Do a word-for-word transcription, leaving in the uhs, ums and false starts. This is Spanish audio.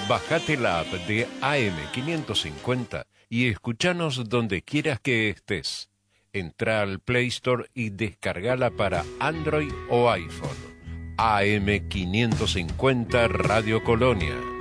Bajate la app de A M quinientos cincuenta y escuchanos donde quieras que estés. Entra al Play Store y descargala para Android o iPhone. A M quinientos cincuenta Radio Colonia.